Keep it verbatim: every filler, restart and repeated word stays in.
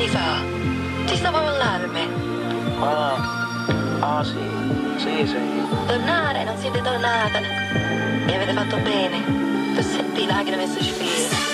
anni fa. Ti stavo a parlarmi. Ah, ah sì, sì, sì. Tornare, non siete tornata. Mi avete fatto bene. Per sentire lacrime e sospiri.